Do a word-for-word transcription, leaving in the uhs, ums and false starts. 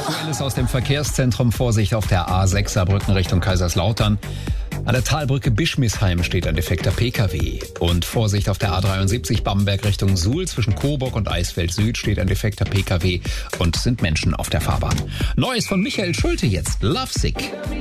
Aktuelles aus dem Verkehrszentrum. Vorsicht auf der A sechs Saarbrücken Richtung Kaiserslautern. An der Talbrücke Bischmisheim steht ein defekter P K W. Und Vorsicht auf der A dreiundsiebzig Bamberg Richtung Suhl. Zwischen Coburg und Eisfeld Süd steht ein defekter P K W und sind Menschen auf der Fahrbahn. Neues von Michael Schulte jetzt. Lovesick.